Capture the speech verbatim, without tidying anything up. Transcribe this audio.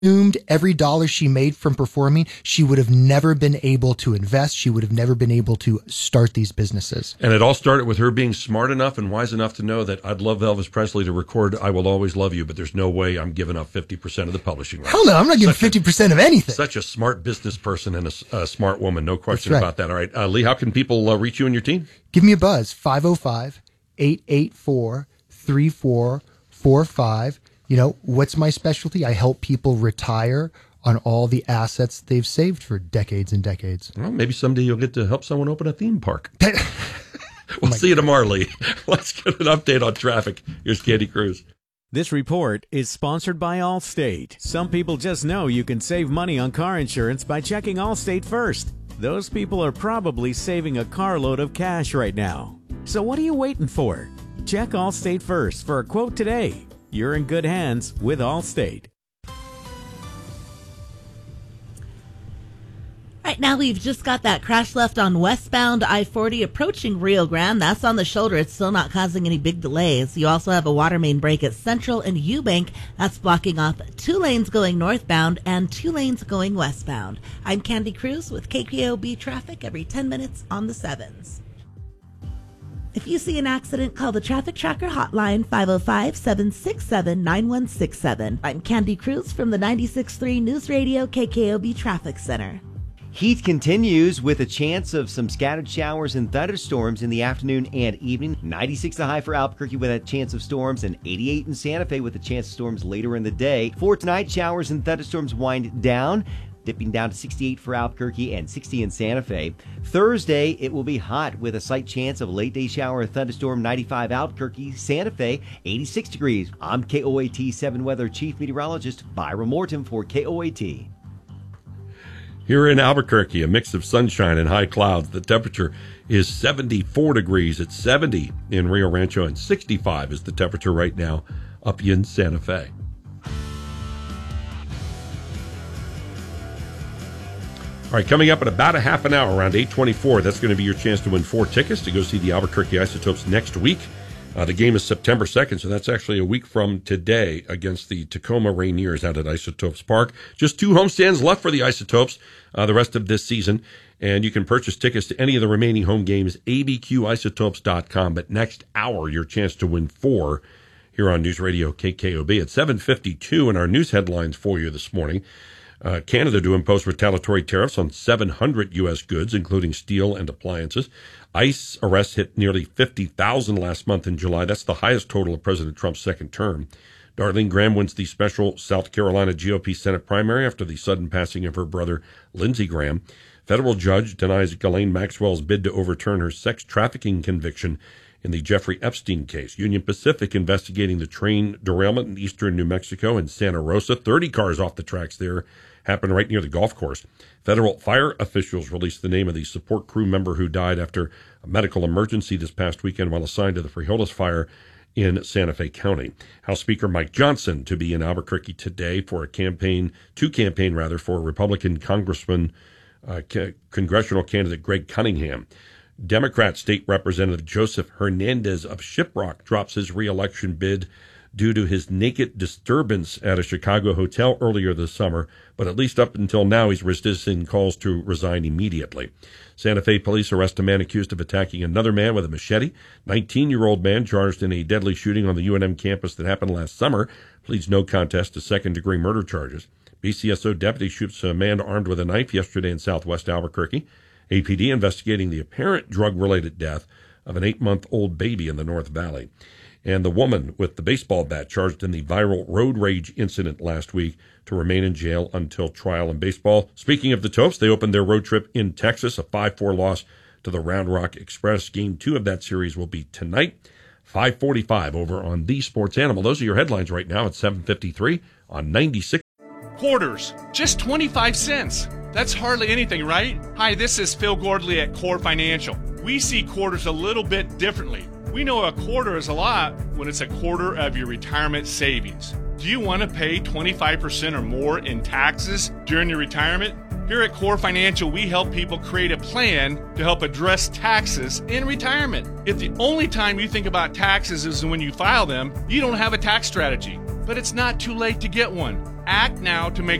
assumed every dollar she made from performing, she would have never been able to invest. She would have never been able to start these businesses. And it all started with her being smart enough and wise enough to know that I'd love Elvis Presley to record I Will Always Love You, but there's no way I'm giving up fifty percent of the publishing rights. Hell no, I'm not giving Such fifty percent a, of anything. Such a smart business person and a, a smart woman. No question right. about that. All right. Uh, Lee, how can people uh, reach you and your team? Give me a buzz, five oh five, eight eight four, three four four five. You know, what's my specialty? I help people retire on all the assets they've saved for decades and decades. Well, maybe someday you'll get to help someone open a theme park. We'll see you tomorrow, Lee. Let's get an update on traffic. Here's Candy Cruz. This report is sponsored by Allstate. Some people just know you can save money on car insurance by checking Allstate first. Those people are probably saving a carload of cash right now. So what are you waiting for? Check Allstate first for a quote today. You're in good hands with Allstate. Right now, we've just got that crash left on westbound I forty approaching Rio Grande. That's on the shoulder. It's still not causing any big delays. You also have a water main break at Central and Eubank. That's blocking off two lanes going northbound and two lanes going westbound. I'm Candy Cruz with K K O B Traffic every ten minutes on the sevens. If you see an accident, call the Traffic Tracker hotline, five oh five, seven six seven, nine one six seven. I'm Candy Cruz from the ninety-six point three News Radio K K O B Traffic Center. Heat continues with a chance of some scattered showers and thunderstorms in the afternoon and evening. ninety-six the high for Albuquerque with a chance of storms, and eighty-eight in Santa Fe with a chance of storms later in the day. For tonight, showers and thunderstorms wind down, dipping down to sixty-eight for Albuquerque and sixty in Santa Fe. Thursday, it will be hot with a slight chance of a late day shower and thunderstorm. ninety-five Albuquerque, Santa Fe, eighty-six degrees. I'm K O A T seven Weather Chief Meteorologist Byron Morton for K O A T. Here in Albuquerque, a mix of sunshine and high clouds. The temperature is seventy-four degrees. It's seventy in Rio Rancho, and sixty-five is the temperature right now up in Santa Fe. All right, coming up in about a half an hour, around eight twenty-four, that's going to be your chance to win four tickets to go see the Albuquerque Isotopes next week. Uh, the game is September second, so that's actually a week from today against the Tacoma Rainiers out at Isotopes Park. Just two homestands left for the Isotopes uh, the rest of this season, and you can purchase tickets to any of the remaining home games, a b q isotopes dot com. But next hour, your chance to win four here on News Radio K K O B at seven fifty-two. In our news headlines for you this morning, uh, Canada to impose retaliatory tariffs on seven hundred U S goods, including steel and appliances. ICE arrests hit nearly fifty thousand last month in July. That's the highest total of President Trump's second term. Darlene Graham wins the special South Carolina G O P Senate primary after the sudden passing of her brother, Lindsey Graham. Federal judge denies Ghislaine Maxwell's bid to overturn her sex trafficking conviction in the Jeffrey Epstein case. Union Pacific investigating the train derailment in eastern New Mexico and Santa Rosa. thirty cars off the tracks there. Happened right near the golf course. Federal fire officials released the name of the support crew member who died after a medical emergency this past weekend while assigned to the Frijoles fire in Santa Fe County. House Speaker Mike Johnson to be in Albuquerque today for a campaign, to campaign rather, for Republican Congressman, uh, c- congressional candidate Greg Cunningham. Democrat State Representative Joseph Hernandez of Shiprock drops his re-election bid due to his naked disturbance at a Chicago hotel earlier this summer, but at least up until now he's resisting calls to resign immediately. Santa Fe police arrest a man accused of attacking another man with a machete. nineteen-year-old man charged in a deadly shooting on the U N M campus that happened last summer pleads no contest to second-degree murder charges. B C S O deputy shoots a man armed with a knife yesterday in southwest Albuquerque. A P D investigating the apparent drug-related death of an eight-month-old baby in the North Valley. And the woman with the baseball bat charged in the viral road rage incident last week to remain in jail until trial in baseball. Speaking of the Topes, they opened their road trip in Texas, a five four loss to the Round Rock Express. Game two of that series will be tonight, five forty-five over on The Sports Animal. Those are your headlines right now at seven fifty-three on ninety-six. Quarters, just twenty-five cents. That's hardly anything, right? Hi, this is Phil Gordley at Core Financial. We see quarters a little bit differently. We know a quarter is a lot when it's a quarter of your retirement savings. Do you want to pay twenty-five percent or more in taxes during your retirement? Here at Core Financial, we help people create a plan to help address taxes in retirement. If the only time you think about taxes is when you file them, you don't have a tax strategy. but it's not too late to get one. Act now to make